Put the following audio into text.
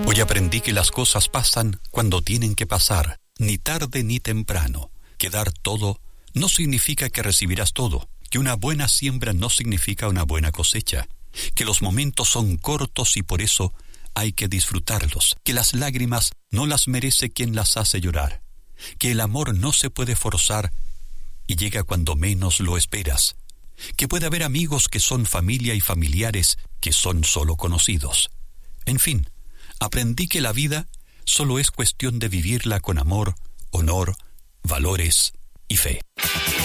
Hoy aprendí que las cosas pasan cuando tienen que pasar, ni tarde ni temprano. Que dar todo no significa que recibirás todo, que una buena siembra no significa una buena cosecha, que los momentos son cortos y por eso hay que disfrutarlos, que las lágrimas no las merece quien las hace llorar, que el amor no se puede forzar y llega cuando menos lo esperas, que puede haber amigos que son familia y familiares que son solo conocidos. En fin, aprendí que la vida solo es cuestión de vivirla con amor, honor, valores y fe.